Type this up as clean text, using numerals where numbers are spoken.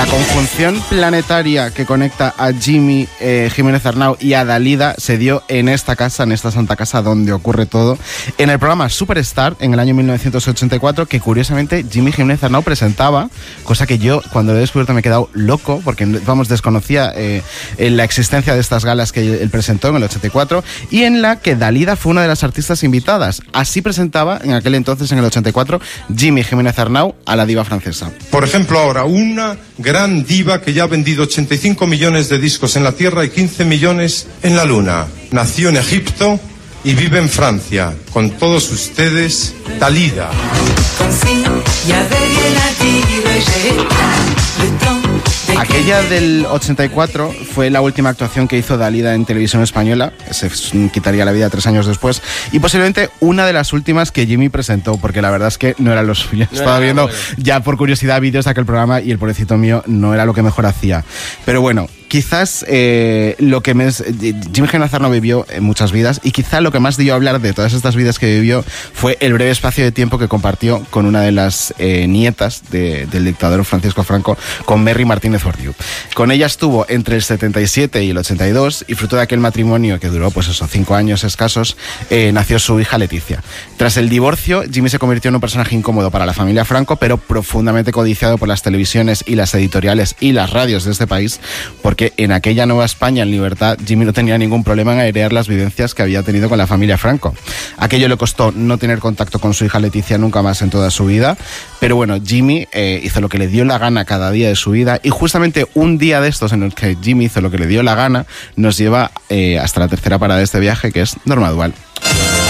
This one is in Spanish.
La conjunción planetaria que conecta a Jimmy Jiménez Arnau y a Dalida se dio en esta casa, en esta santa casa donde ocurre todo, en el programa Superstar en el año 1984, que curiosamente Jimmy Jiménez Arnau presentaba, cosa que yo cuando lo he descubierto me he quedado loco, porque desconocía la existencia de estas galas que él presentó en el 84, y en la que Dalida fue una de las artistas invitadas. Así presentaba en aquel entonces, en el 84, Jimmy Jiménez Arnau a la diva francesa. Por ejemplo, ahora una gran diva que ya ha vendido 85 millones de discos en la Tierra y 15 millones en la Luna. Nació en Egipto y vive en Francia. Con todos ustedes, Dalida. Aquella del 84 fue la última actuación que hizo Dalida en televisión española. Se quitaría la vida 3 años después. Y posiblemente una de las últimas que Jimmy presentó, porque la verdad es que no era lo suyo. Estaba viendo ya por curiosidad vídeos de aquel programa y el pobrecito mío no era lo que mejor hacía. Pero bueno, quizás lo que Jimmy Jiménez Arnau vivió en muchas vidas, y quizá lo que más dio a hablar de todas estas vidas que vivió fue el breve espacio de tiempo que compartió con una de las nietas del dictador Francisco Franco, con Mary Martínez Bordiú. Con ella estuvo entre el 77 y el 82, y fruto de aquel matrimonio que duró 5 años escasos, nació su hija Leticia. Tras el divorcio, Jimmy se convirtió en un personaje incómodo para la familia Franco, pero profundamente codiciado por las televisiones y las editoriales y las radios de este país, porque en aquella Nueva España en libertad, Jimmy no tenía ningún problema en airear las vivencias que había tenido con la familia Franco. Aquello le costó no tener contacto con su hija Leticia nunca más en toda su vida, pero bueno, Jimmy hizo lo que le dio la gana cada día de su vida, y justamente un día de estos en el que Jimmy hizo lo que le dio la gana nos lleva hasta la tercera parada de este viaje, que es Norma Dual.